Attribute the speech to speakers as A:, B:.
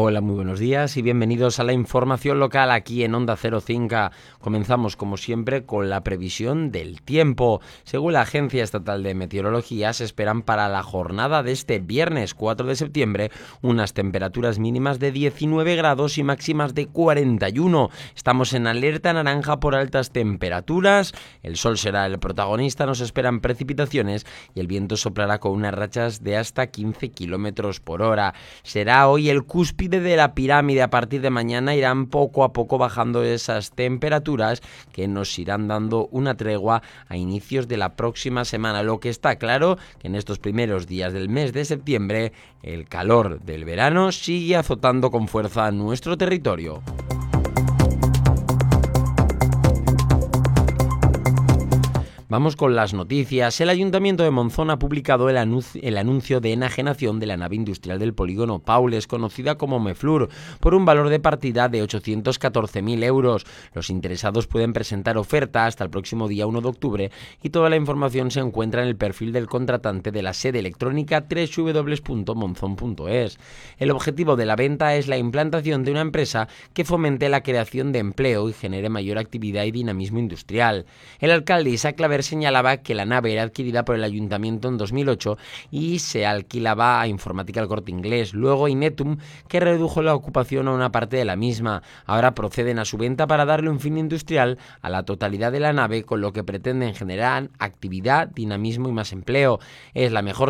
A: Hola, muy buenos días y bienvenidos a la información local aquí en Onda Cero Cinca. Comenzamos como siempre con la previsión del tiempo. Según la Agencia Estatal de Meteorología, se esperan para la jornada de este viernes 4 de septiembre unas temperaturas mínimas de 19 grados y máximas de 41. Estamos en alerta naranja por altas temperaturas, el sol será el protagonista, nos esperan precipitaciones y el viento soplará con unas rachas de hasta 15 kilómetros por hora. Será hoy el cúspide de la pirámide. A partir de mañana irán poco a poco bajando esas temperaturas que nos irán dando una tregua a inicios de la próxima semana. Lo que está claro que en estos primeros días del mes de septiembre el calor del verano sigue azotando con fuerza nuestro territorio. Vamos con las noticias. El Ayuntamiento de Monzón ha publicado el anuncio de enajenación de la nave industrial del polígono Paules, conocida como Meflur, por un valor de partida de 814.000 euros. Los interesados pueden presentar oferta hasta el próximo día 1 de octubre y toda la información se encuentra en el perfil del contratante de la sede electrónica www.monzon.es. El objetivo de la venta es la implantación de una empresa que fomente la creación de empleo y genere mayor actividad y dinamismo industrial. El alcalde Isaac Claver señalaba que la nave era adquirida por el Ayuntamiento en 2008 y se alquilaba a Informática El Corte Inglés, luego Inetum, que redujo la ocupación a una parte de la misma. Ahora proceden a su venta para darle un fin industrial a la totalidad de la nave, con lo que pretenden generar actividad, dinamismo y más empleo. Es la mejor